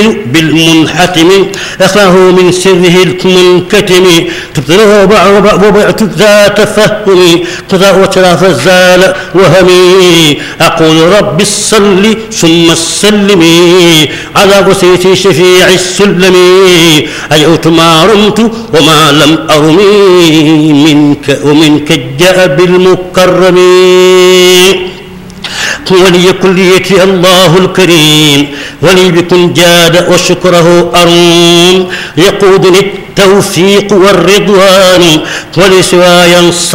بالمنحتم أخاه من سره المنكتم تبتله وبعت ذات فهم قضاء وتراف الزال وهمي أقول رب الصل ثم السلم على غسيت شفيع السلم أجعت ما رمت وما لم أرمي ومنك جاء بالمكرم ولي كليتي الله الكريم ولي بكن جاد وشكره أروم يقودني التوفيق والرضوان ولسواي